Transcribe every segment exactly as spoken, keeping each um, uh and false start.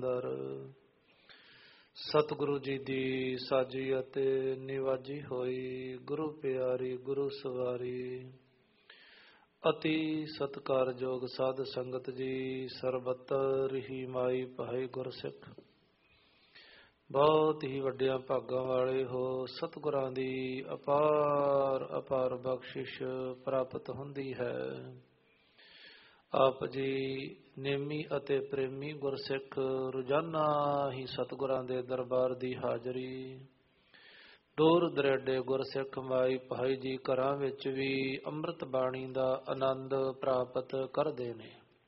ਅੰਦਰ। ਸਤਿਗੁਰੂ ਜੀ ਦੀ ਸਾਜੀ ਅਤੇ ਨਿਵਾਜੀ ਹੋਈ, ਗੁਰੂ ਪਿਆਰੀ ਗੁਰੂ ਸਵਾਰੀ, ਅਤੀ ਸਤਿਕਾਰਯੋਗ ਸਾਧ ਸੰਗਤ ਜੀ, ਸਰਬੱਤਰ ਹੀ ਮਾਈ ਭਾਈ ਗੁਰਸਿੱਖ। ਬਹੁਤ ਹੀ ਵੱਡਿਆਂ ਭਾਗਾਂ ਵਾਲੇ ਹੋ। ਸਤਿਗੁਰਾਂ ਦੀ ਅਪਾਰ ਅਪਾਰ ਬਖਸ਼ਿਸ਼ ਪ੍ਰਾਪਤ ਹੁੰਦੀ ਹੈ। ਆਪ ਜੀ ਨੇਮੀ ਅਤੇ ਪ੍ਰੇਮੀ ਗੁਰਸਿੱਖ ਰੋਜ਼ਾਨਾ ਹੀ ਸਤਿਗੁਰਾਂ ਦੇ ਦਰਬਾਰ ਦੀ ਹਾਜ਼ਰੀ, ਦੂਰ ਦਰੇਡੇ ਗੁਰਸਿੱਖ ਮਾਈ ਭਾਈ ਜੀ ਘਰਾਂ ਵਿੱਚ ਵੀ ਅੰਮ੍ਰਿਤ ਬਾਣੀ ਦਾ ਆਨੰਦ ਪ੍ਰਾਪਤ ਕਰਦੇ ਨੇ।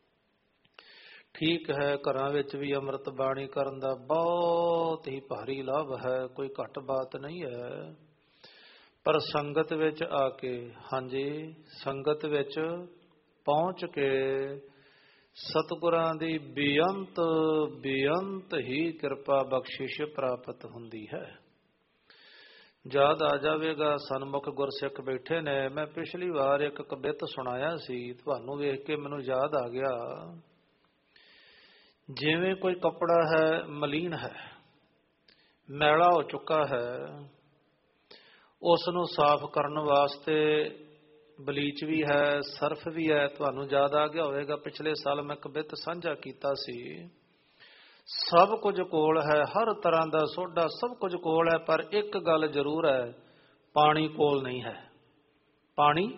ਠੀਕ ਹੈ, ਘਰਾਂ ਵਿੱਚ ਵੀ ਅੰਮ੍ਰਿਤ ਬਾਣੀ ਕਰਨ ਦਾ ਬਹੁਤ ਹੀ ਭਾਰੀ ਲਾਭ ਹੈ, ਕੋਈ ਘੱਟ ਬਾਤ ਨਹੀਂ ਹੈ। ਪਰ ਸੰਗਤ ਵਿੱਚ ਆ ਕੇ, ਹਾਂਜੀ ਸੰਗਤ ਵਿੱਚ ਪਹੁੰਚ ਕੇ ਸਤਿਗੁਰਾਂ ਦੀ ਬੇਅੰਤ ਬੇਅੰਤ ਹੀ ਕਿਰਪਾ ਬਖਸ਼ਿਸ਼ ਪ੍ਰਾਪਤ ਹੁੰਦੀ ਹੈ। ਯਾਦ ਆ ਜਾਵੇਗਾ, ਸਨਮੁਖ ਗੁਰਸਿੱਖ ਬੈਠੇ ਨੇ। ਮੈਂ ਪਿਛਲੀ ਵਾਰ ਇੱਕ ਕਵਿਤ ਸੁਣਾਇਆ ਸੀ, ਤੁਹਾਨੂੰ ਵੇਖ ਕੇ ਮੈਨੂੰ ਯਾਦ ਆ ਗਿਆ। ਜਿਵੇਂ ਕੋਈ ਕੱਪੜਾ ਹੈ, ਮਲੀਨ ਹੈ, ਮੈਲਾ ਹੋ ਚੁੱਕਾ ਹੈ, ਉਸ ਨੂੰ ਸਾਫ਼ ਕਰਨ ਵਾਸਤੇ ਬਲੀਚ ਵੀ ਹੈ, ਸਰਫ ਵੀ ਹੈ। ਤੁਹਾਨੂੰ ਯਾਦ ਆ ਗਿਆ ਹੋਵੇਗਾ, ਪਿਛਲੇ ਸਾਲ ਮੈਂ ਕਵਿਤ ਸਾਂਝਾ ਕੀਤਾ ਸੀ। ਸਭ ਕੁਝ ਕੋਲ ਹੈ, ਹਰ ਤਰ੍ਹਾਂ ਦਾ ਸੋਡਾ ਸਭ ਕੁਝ ਕੋਲ ਹੈ, ਪਰ ਇੱਕ ਗੱਲ ਜ਼ਰੂਰ ਹੈ, ਪਾਣੀ ਕੋਲ ਨਹੀਂ ਹੈ। ਪਾਣੀ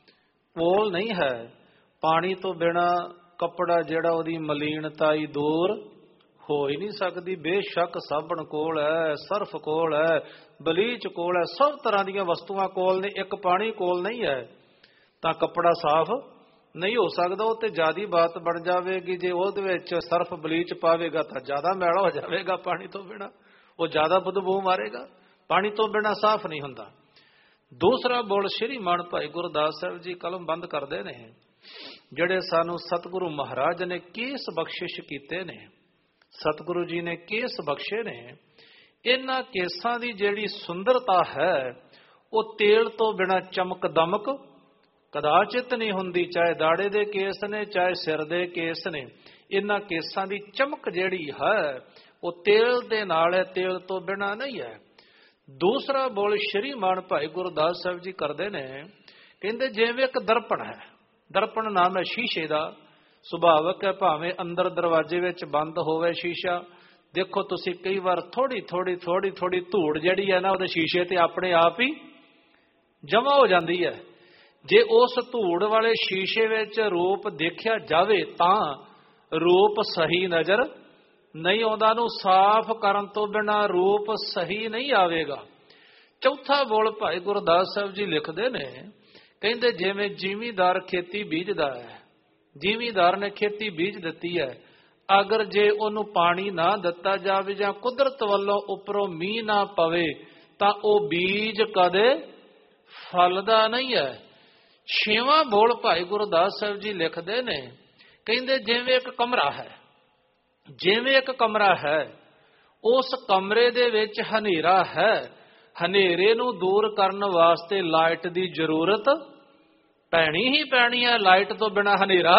ਕੋਲ ਨਹੀਂ ਹੈ। ਪਾਣੀ ਤੋਂ ਬਿਨਾਂ ਕੱਪੜਾ ਜਿਹੜਾ ਉਹਦੀ ਮਲੀਨਤਾ ਹੀ ਦੂਰ ਹੋ ਹੀ ਨਹੀਂ ਸਕਦੀ। ਬੇਸ਼ੱਕ ਸਾਬਣ ਕੋਲ ਹੈ, ਸਰਫ ਕੋਲ ਹੈ, ਬਲੀਚ ਕੋਲ ਹੈ, ਸਭ ਤਰ੍ਹਾਂ ਦੀਆਂ ਵਸਤੂਆਂ ਕੋਲ ਨੇ, ਇੱਕ ਪਾਣੀ ਕੋਲ ਨਹੀਂ ਹੈ ਤਾਂ ਕੱਪੜਾ ਸਾਫ਼ ਨਹੀਂ ਹੋ ਸਕਦਾ। ਉਹ ਤੇ ਜ਼ਿਆਦਾ ਬਾਤ ਬਣ ਜਾਵੇਗੀ। ਜੇ ਉਹਦੇ ਵਿੱਚ ਸਰਫ ਬਲੀਚ ਪਾਵੇਗਾ ਤਾਂ ਜ਼ਿਆਦਾ ਮੈਲਾ ਹੋ ਜਾਵੇਗਾ। ਪਾਣੀ ਤੋਂ ਬਿਨਾਂ ਉਹ ਜ਼ਿਆਦਾ ਬਦਬੂ ਮਾਰੇਗਾ। ਪਾਣੀ ਤੋਂ ਬਿਨਾਂ ਸਾਫ਼ ਨਹੀਂ ਹੁੰਦਾ। ਦੂਸਰਾ ਬੋਲ ਸ਼੍ਰੀ ਮਾਨ ਭਾਈ ਗੁਰਦਾਸ ਸਾਹਿਬ ਜੀ ਕਲਮ ਬੰਦ ਕਰਦੇ ਨੇ, ਜਿਹੜੇ ਸਾਨੂੰ ਸਤਿਗੁਰੂ ਮਹਾਰਾਜ ਨੇ ਕੇਸ ਬਖਸ਼ਿਸ਼ ਕੀਤੇ ਨੇ, ਸਤਿਗੁਰੂ ਜੀ ਨੇ ਕੇਸ ਬਖਸ਼ੇ ਨੇ। ਇਹਨਾਂ ਕੇਸਾਂ ਦੀ ਜਿਹੜੀ ਸੁੰਦਰਤਾ ਹੈ ਉਹ ਤੇਲ ਤੋਂ ਬਿਨਾਂ ਚਮਕ ਦਮਕ ਕਦਾਚਿਤ ਨਹੀਂ ਹੁੰਦੀ। ਚਾਹੇ ਦਾੜੇ ਦੇ ਕੇਸ ਨੇ, ਚਾਹੇ ਸਿਰ ਦੇ ਕੇਸ ਨੇ, ਇਹਨਾਂ ਕੇਸਾਂ ਦੀ ਚਮਕ ਜਿਹੜੀ ਹੈ ਉਹ ਤੇਲ ਦੇ ਨਾਲ ਹੈ, ਤੇਲ ਤੋਂ ਬਿਨਾਂ ਨਹੀਂ ਹੈ। ਦੂਸਰਾ ਬੋਲ ਸ਼੍ਰੀ ਮਾਨ ਭਾਈ ਗੁਰਦਾਸ ਸਾਹਿਬ ਜੀ ਕਰਦੇ ਨੇ, ਕਹਿੰਦੇ ਜਿਵੇਂ ਇੱਕ ਦਰਪਣ ਹੈ, ਦਰਪਣ ਨਾਮ ਹੈ ਸ਼ੀਸ਼ੇ ਦਾ। ਸੁਭਾਵਕ ਹੈ, ਭਾਵੇਂ ਅੰਦਰ ਦਰਵਾਜ਼ੇ ਵਿੱਚ ਬੰਦ ਹੋਵੇ ਸ਼ੀਸ਼ਾ, ਦੇਖੋ ਤੁਸੀਂ ਕਈ ਵਾਰ ਥੋੜੀ ਥੋੜੀ ਥੋੜੀ ਥੋੜੀ ਧੂੜ ਜਿਹੜੀ ਹੈ ਨਾ ਉਹਦੇ ਸ਼ੀਸ਼ੇ ਤੇ ਆਪਣੇ ਆਪ ਹੀ ਜਮਾ ਹੋ ਜਾਂਦੀ ਹੈ। ਜੇ ਉਸ ਧੂੜ ਵਾਲੇ ਸ਼ੀਸ਼ੇ ਵਿੱਚ ਰੂਪ ਦੇਖਿਆ ਜਾਵੇ ਤਾਂ ਰੂਪ ਸਹੀ ਨਜ਼ਰ ਨਹੀਂ ਆਉਂਦਾ। ਨੂੰ ਸਾਫ਼ ਕਰਨ ਤੋਂ ਬਿਨਾਂ ਰੂਪ ਸਹੀ ਨਹੀਂ ਆਵੇਗਾ। ਚੌਥਾ ਬੋਲ ਭਾਈ ਗੁਰਦਾਸ ਸਾਹਿਬ ਜੀ ਲਿਖਦੇ ਨੇ, ਕਹਿੰਦੇ ਜਿਵੇਂ ਜ਼ਿਮੀਂਦਾਰ ਖੇਤੀ ਬੀਜਦਾ ਹੈ, ਜ਼ਿਮੀਂਦਾਰ ਨੇ ਖੇਤੀ ਬੀਜ ਦਿੱਤੀ ਹੈ, ਅਗਰ ਜੇ ਉਹਨੂੰ ਪਾਣੀ ਨਾ ਦਿੱਤਾ ਜਾਵੇ ਜਾਂ ਕੁਦਰਤ ਵੱਲੋਂ ਉੱਪਰੋਂ ਮੀਂਹ ਨਾ ਪਵੇ ਤਾਂ ਉਹ ਬੀਜ ਕਦੇ ਫਲਦਾ ਨਹੀਂ ਹੈ। ਛੇਵਾਂ ਬੋਲ ਭਾਈ ਗੁਰਦਾਸ ਸਾਹਿਬ ਜੀ ਲਿਖਦੇ ਨੇ, ਕਹਿੰਦੇ ਜਿਵੇਂ ਇੱਕ ਕਮਰਾ ਹੈ, ਜਿਵੇਂ ਇੱਕ ਕਮਰਾ ਹੈ, ਉਸ ਕਮਰੇ ਦੇ ਵਿੱਚ ਹਨੇਰਾ ਹੈ, ਹਨੇਰੇ ਨੂੰ ਦੂਰ ਕਰਨ ਵਾਸਤੇ ਲਾਈਟ ਦੀ ਜ਼ਰੂਰਤ ਪੈਣੀ ਹੀ ਪੈਣੀ ਹੈ। ਲਾਈਟ ਤੋਂ ਬਿਨਾਂ ਹਨੇਰਾ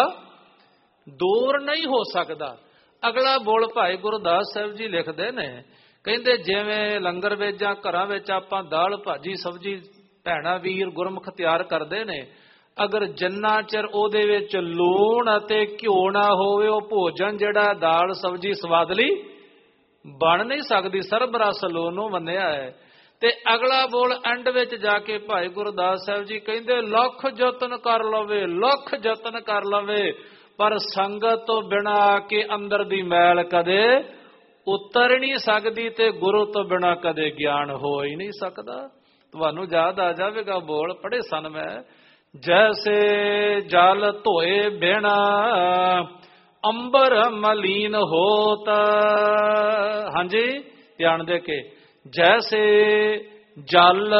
ਦੂਰ ਨਹੀਂ ਹੋ ਸਕਦਾ। ਅਗਲਾ ਬੋਲ ਭਾਈ ਗੁਰਦਾਸ ਸਾਹਿਬ ਜੀ ਲਿਖਦੇ ਨੇ, ਕਹਿੰਦੇ ਜਿਵੇਂ ਲੰਗਰ ਵਿੱਚ ਜਾਂ ਘਰਾਂ ਵਿੱਚ ਆਪਾਂ ਦਾਲ ਭਾਜੀ ਸਬਜ਼ੀ ਭੈਣਾ ਵੀਰ ਗੁਰਮੁਖ ਤਿਆਰ ਕਰਦੇ ਨੇ, ਅਗਰ ਜਿੰਨਾ ਚਿਰ ਉਹਦੇ ਵਿੱਚ ਲੂਣ ਅਤੇ ਘਿਓ ਨਾ ਹੋਵੇ ਉਹ ਭੋਜਨ ਜਿਹੜਾ ਦਾਲ ਸਬਜ਼ੀ ਸਵਾਦਲੀ ਬਣ ਨਹੀਂ ਸਕਦੀ। ਸਰਬ ਰਸ ਲੂਣ ਨੂੰ ਮੰਨਿਆ ਹੈ। ਤੇ ਅਗਲਾ ਬੋਲ ਐਂਡ ਵਿੱਚ ਜਾ ਕੇ ਭਾਈ ਗੁਰਦਾਸ ਸਾਹਿਬ ਜੀ ਕਹਿੰਦੇ, ਲੱਖ ਯਤਨ ਕਰ ਲਵੇ, ਲੱਖ ਯਤਨ ਕਰ ਲਵੇ, ਪਰ ਸੰਗਤ ਤੋਂ ਬਿਨਾਂ ਕੇ ਅੰਦਰ ਦੀ ਮੈਲ ਕਦੇ ਉਤਰ ਨਹੀਂ ਸਕਦੀ ਤੇ ਗੁਰੂ ਤੋਂ ਬਿਨਾਂ ਕਦੇ ਗਿਆਨ ਹੋ ਹੀ ਨਹੀਂ ਸਕਦਾ। ਤੁਹਾਨੂੰ ਯਾਦ ਆ ਜਾਵੇਗਾ, ਬੋਲ ਪੜ੍ਹੇ ਸਨ ਮੈਂ, ਜੈਸੇ ਜਲ ਧੋਏ ਬਿਨਾ ਅੰਬਰ ਮਲੀਨ ਹੋਤ। ਹਾਂਜੀ ਧਿਆਨ ਦੇ ਕੇ, ਜੈਸੇ ਜਲ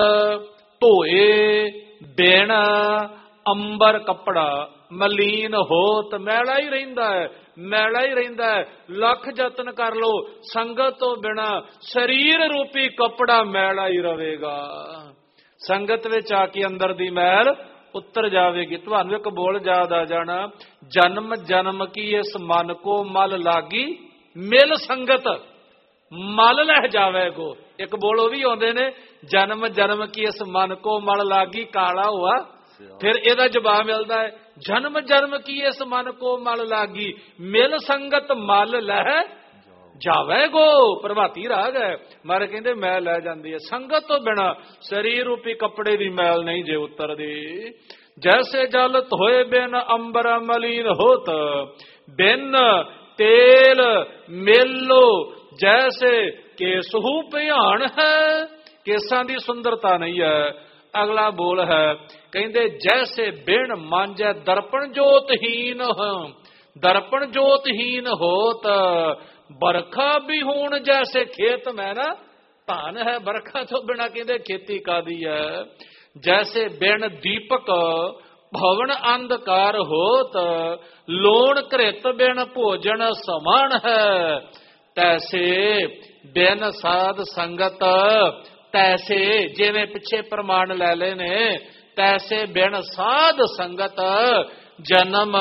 ਧੋਏ ਬਿਨ ਅੰਬਰ ਕੱਪੜਾ ਮਲੀਨ ਹੋਤ, ਮੈਲਾ ਹੀ ਰਹਿੰਦਾ ਹੈ, ਮੈਲਾ ਹੀ ਰਹਿੰਦਾ ਹੈ। ਲੱਖ ਯਤਨ ਕਰ ਲੋ, ਸੰਗਤ ਤੋਂ ਬਿਨਾ ਸਰੀਰ ਰੂਪੀ ਕੱਪੜਾ ਮੈਲਾ ਹੀ ਰਹੇਗਾ। ਸੰਗਤ ਵਿੱਚ ਆ ਕੇ ਅੰਦਰ ਦੀ ਮੈਲ ਉਤਰ ਜਾਵੇਗੀ। ਤੁਹਾਨੂੰ ਇੱਕ ਬੋਲ ਯਾਦ ਆ ਜਾਣਾ, ਜਨਮ ਜਨਮ ਕੀ ਇਸ ਮਨ ਕੋ ਮਲ ਲਾਗੀ ਮਿਲ ਸੰਗਤ ਮਲ ਲਹਿ ਜਾਵੇ ਗੋ। ਇੱਕ ਬੋਲ ਉਹ ਵੀ ਆਉਂਦੇ ਨੇ, ਜਨਮ ਜਨਮ ਕੀ ਇਸ ਮਨ ਕੋ ਮਲ ਲਾਗੀ ਕਾਲਾ ਹੋਆ। ਫਿਰ ਇਹਦਾ ਜਵਾਬ ਮਿਲਦਾ ਹੈ, ਜਨਮ ਜਨਮ ਕੀ ਇਸ ਮਨ ਕੋ ਮਲ ਲਾਗੀ ਮਿਲ ਸੰਗਤ ਮਲ ਲਹਿ ਜਾਵੇ ਗੋ। ਪ੍ਰਭਾਤੀ ਰਾਗ ਹੈ। ਮਾਰੇ ਕਹਿੰਦੇ ਮੈਲ ਲੈ ਜਾਂਦੀ ਹੈ ਸੰਗਤ ਤੋਂ ਬਿਨਾ। ਸਰੀਰ ਰੂਪੀ ਕੱਪੜੇ ਦੀ ਮੈਲ ਨਹੀਂ ਜੇ ਉਤਰਦੀ। ਜੈਸੇ ਜਲ ਧੋਏ ਬਿਨ ਅੰਬਰ ਮਲੀਨ ਹੋਤ, ਬਿਨ ਤੇਲ ਮੇਲੋ ਜੈਸੇ ਕੇਸਹੂ ਭਿਆਨ ਹੈ। ਕੇਸਾਂ ਦੀ ਸੁੰਦਰਤਾ ਨਹੀਂ ਹੈ। ਅਗਲਾ ਬੋਲ ਹੈ, ਕਹਿੰਦੇ ਜੈਸੇ ਬਿਨ ਮਾਂਜੈ ਦਰਪਣ ਜੋਤਹੀਨ, ਦਰਪਣ ਜੋਤਹੀਨ ਹੋਤ ਬਰਖਾ ਵੀ ਹੋਣ ਜੈਸੇ ਖੇਤ ਮੈਂ ਨਾ ਧਾਨ ਹੈ। ਬਰਖਾ ਤੋਂ ਬਿਨਾ ਕਹਿੰਦੇ ਖੇਤੀ ਕਾਦੀ ਹੈ। ਜੈਸੇ ਬਿਨ ਦੀਪਕ ਭਵਨ ਅੰਧਕਾਰ ਹੋਤ, ਲੋਣ ਘ੍ਰਿਤ ਬਿਨ ਭੋਜਨ ਸਮਾਨ ਹੈ। ਤੈਸੇ ਬਿਨ ਸਾਧ ਸੰਗਤ, ਤੈਸੇ ਜਿਵੇਂ ਪਿੱਛੇ ਪ੍ਰਮਾਣ ਲੈ ਲਏ ਨੇ, ਤੈਸੇ ਬਿਨ ਸਾਧ ਸੰਗਤ ਜਨਮ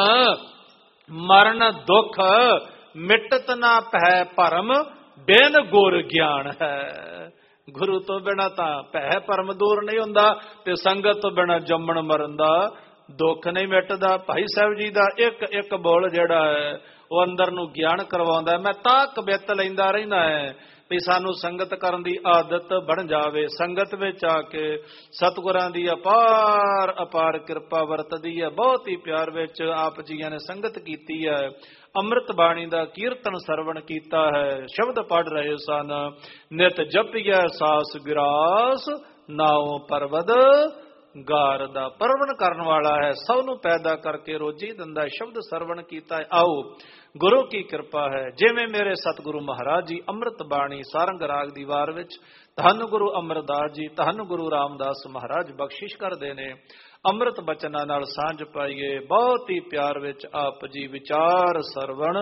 ਮਰਨ ਦੁੱਖ ਮਿਟਤ ਨਾ ਭੈ ਭਰਮ ਬਿਨ ਗੁਰ ਗਿਆਨ ਹੈ। ਗੁਰੂ ਤੋਂ ਬਿਨਾ ਤਾਂ ਭੈ ਭਰਮ ਦੂਰ ਨਹੀਂ ਹੁੰਦਾ, ਤੇ ਸੰਗਤ ਤੋਂ ਬਿਨਾ ਜੰਮਣ ਮਰਨ ਦਾ ਦੁੱਖ ਨਹੀਂ ਮਿਟਦਾ। ਭਾਈ ਸਾਹਿਬ ਜੀ ਦਾ ਇੱਕ ਇੱਕ ਬੋਲ ਜਿਹੜਾ ਹੈ ਉਹ ਅੰਦਰ ਨੂੰ ਗਿਆਨ ਕਰਵਾਉਂਦਾ। ਮੈਂ ਤਾਂ ਕਵਿਤ ਲੈਂਦਾ ਰਹਿੰਦਾ ਹੈ ਵੀ ਸਾਨੂੰ ਸੰਗਤ ਕਰਨ ਦੀ ਆਦਤ ਬਣ ਜਾਵੇ। ਸੰਗਤ ਵਿੱਚ ਆ ਕੇ ਸਤਿਗੁਰਾਂ ਦੀ ਅਪਾਰ ਅਪਾਰ ਕਿਰਪਾ ਵਰਤਦੀ ਹੈ। ਬਹੁਤ ਹੀ ਪਿਆਰ ਵਿੱਚ ਆਪ ਜੀਆਂ ਨੇ ਸੰਗਤ ਕੀਤੀ ਹੈ। ਅੰਮ੍ਰਿਤ ਬਾਣੀ ਦਾ ਕੀਰਤਨ ਸਰਵਣ ਕੀਤਾ ਹੈ। ਸ਼ਬਦ ਪੜ੍ਹ ਰਹੇ ਸਨ। ਨਿਤ ਜਪੀਐ ਸਾਸ ਗਿਰਾਸ, ਨਾਉ ਪਰਵਦ ਗਾਰ ਦਾ। ਪਰਵਣ ਕਰਨ ਵਾਲਾ ਹੈ, ਸਭ ਨੂੰ ਪੈਦਾ ਕਰਕੇ ਰੋਜੀ ਦਿੰਦਾ। ਸ਼ਬਦ ਸਰਵਣ ਕੀਤਾ ਹੈ। ਆਓ ਗੁਰੂ ਕੀ ਕਿਰਪਾ ਹੈ। ਜਿਵੇਂ ਮੇਰੇ ਸਤਿਗੁਰੂ ਮਹਾਰਾਜ ਜੀ ਅੰਮ੍ਰਿਤ ਬਾਣੀ ਸਾਰੰਗ ਰਾਗ ਦੀ ਵਾਰ ਵਿੱਚ ਧੰਨ ਗੁਰੂ ਅਮਰਦਾਸ ਜੀ, ਧੰਨ ਗੁਰੂ ਰਾਮਦਾਸ ਮਹਾਰਾਜ ਬਖਸ਼ਿਸ਼ ਕਰਦੇ ਨੇ। ਅੰਮ੍ਰਿਤ ਬਚਨਾਂ ਨਾਲ ਸਾਂਝ ਪਾਈਏ। ਬਹੁਤ ਹੀ ਪਿਆਰ ਵਿੱਚ ਆਪ ਜੀ ਵਿਚਾਰ ਸਰਵਣ